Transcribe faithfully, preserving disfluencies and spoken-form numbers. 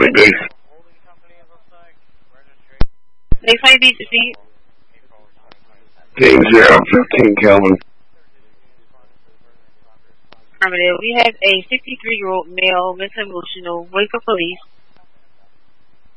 twenty base. Base twenty B to see. Team zero, fifteen Kelvin. Affirmative. We have a sixty-three-year-old male, mental emotional, wait for police.